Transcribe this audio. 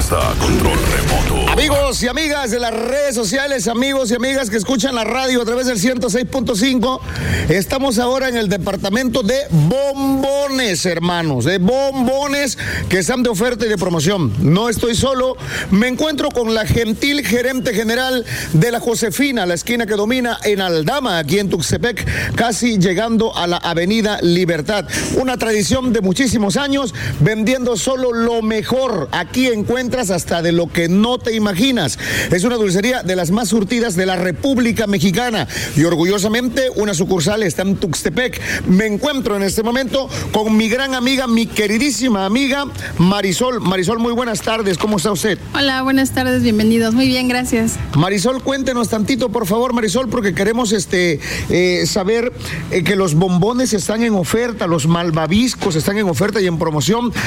regresa a Control Remoto. Amigos y amigas de las redes sociales, amigos y amigas que escuchan la radio a través del 106.5, estamos ahora en el departamento de bombones, hermanos, de bombones que están de oferta y de promoción. No estoy solo, me encuentro con la gentil gerente general de la Josefina, la esquina que domina en Aldama, aquí en Tuxtepec, casi llegando a la Avenida Libertad. Una tradición de muchísimos años, vendiendo solo lo mejor. Aquí encuentras hasta de lo que no te imaginas. Es una dulcería de las más surtidas de la República Mexicana y orgullosamente una sucursal está en Tuxtepec. Me encuentro en este momento con mi gran amiga, mi queridísima amiga Marisol. Marisol, muy buenas tardes, ¿cómo está usted? Hola, buenas tardes, bienvenidos. Muy bien, gracias. Marisol, cuéntenos tantito, por favor, Marisol, porque queremos saber que los bombones están en oferta, los malvaviscos están en oferta y en promoción.